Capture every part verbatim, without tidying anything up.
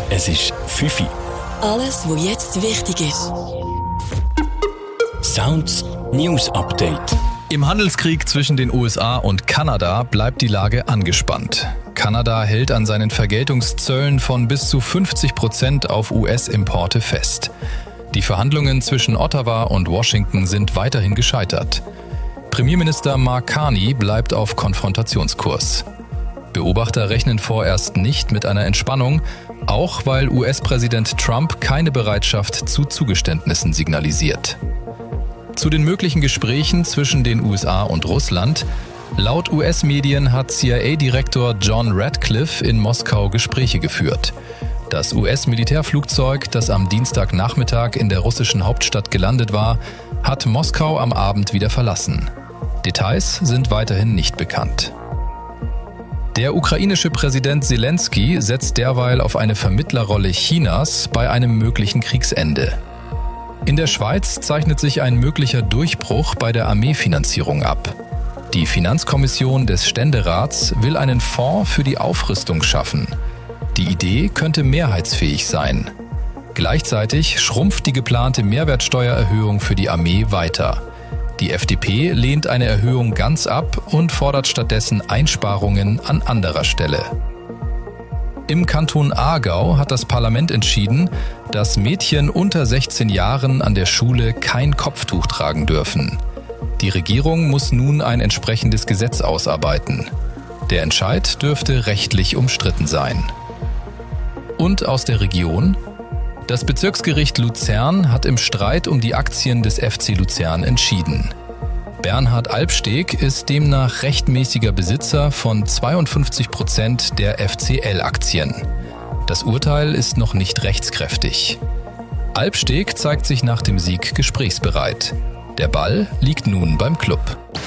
Es ist fünf Uhr. Alles, was jetzt wichtig ist. Sounds News Update. Im Handelskrieg zwischen den U S A und Kanada bleibt die Lage angespannt. Kanada hält an seinen Vergeltungszöllen von bis zu fünfzig Prozent auf U S-Importe fest. Die Verhandlungen zwischen Ottawa und Washington sind weiterhin gescheitert. Premierminister Mark Carney bleibt auf Konfrontationskurs. Beobachter rechnen vorerst nicht mit einer Entspannung, auch weil U S-Präsident Trump keine Bereitschaft zu Zugeständnissen signalisiert. Zu den möglichen Gesprächen zwischen den U S A und Russland. Laut U S-Medien hat C I A-Direktor John Ratcliffe in Moskau Gespräche geführt. Das U S-Militärflugzeug, das am Dienstagnachmittag in der russischen Hauptstadt gelandet war, hat Moskau am Abend wieder verlassen. Details sind weiterhin nicht bekannt. Der ukrainische Präsident Zelensky setzt derweil auf eine Vermittlerrolle Chinas bei einem möglichen Kriegsende. In der Schweiz zeichnet sich ein möglicher Durchbruch bei der Armeefinanzierung ab. Die Finanzkommission des Ständerats will einen Fonds für die Aufrüstung schaffen. Die Idee könnte mehrheitsfähig sein. Gleichzeitig schrumpft die geplante Mehrwertsteuererhöhung für die Armee weiter. Die F D P lehnt eine Erhöhung ganz ab und fordert stattdessen Einsparungen an anderer Stelle. Im Kanton Aargau hat das Parlament entschieden, dass Mädchen unter sechzehn Jahren an der Schule kein Kopftuch tragen dürfen. Die Regierung muss nun ein entsprechendes Gesetz ausarbeiten. Der Entscheid dürfte rechtlich umstritten sein. Und aus der Region? Das Bezirksgericht Luzern hat im Streit um die Aktien des F C Luzern entschieden. Bernhard Albsteg ist demnach rechtmäßiger Besitzer von zweiundfünfzig Prozent der F C L-Aktien. Das Urteil ist noch nicht rechtskräftig. Albsteg zeigt sich nach dem Sieg gesprächsbereit. Der Ball liegt nun beim Club.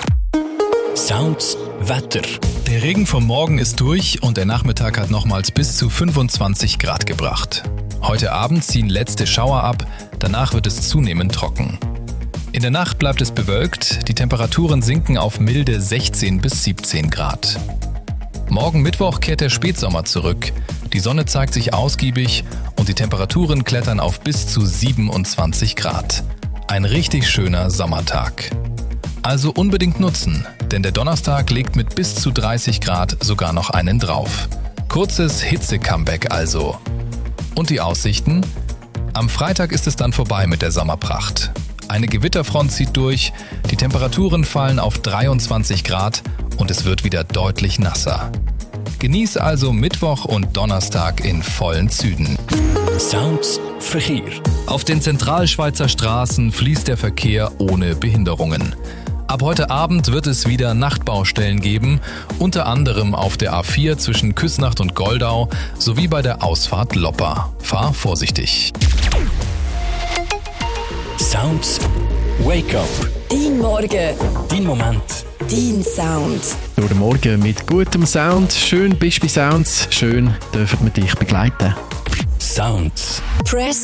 Sounds Wetter. Der Regen vom Morgen ist durch und der Nachmittag hat nochmals bis zu fünfundzwanzig Grad gebracht. Heute Abend ziehen letzte Schauer ab, danach wird es zunehmend trocken. In der Nacht bleibt es bewölkt, die Temperaturen sinken auf milde sechzehn bis siebzehn Grad. Morgen Mittwoch kehrt der Spätsommer zurück. Die Sonne zeigt sich ausgiebig und die Temperaturen klettern auf bis zu siebenundzwanzig Grad. Ein richtig schöner Sommertag. Also unbedingt nutzen, denn der Donnerstag legt mit bis zu dreißig Grad sogar noch einen drauf. Kurzes Hitze-Comeback also. Und die Aussichten? Am Freitag ist es dann vorbei mit der Sommerpracht. Eine Gewitterfront zieht durch, die Temperaturen fallen auf dreiundzwanzig Grad und es wird wieder deutlich nasser. Genieß also Mittwoch und Donnerstag in vollen Zügen. Sounds Verkehr. Auf den Zentralschweizer Straßen fließt der Verkehr ohne Behinderungen. Ab heute Abend wird es wieder Nachtbaustellen geben, unter anderem auf der A vier zwischen Küsnacht und Goldau sowie bei der Ausfahrt Loppa. Fahr vorsichtig. Sounds Wake Up. Dein Morgen. Dein Moment. Dein Sound. Durch den Morgen mit gutem Sound. Schön bist du bei Sounds. Schön dürfen wir dich begleiten. Sounds. Press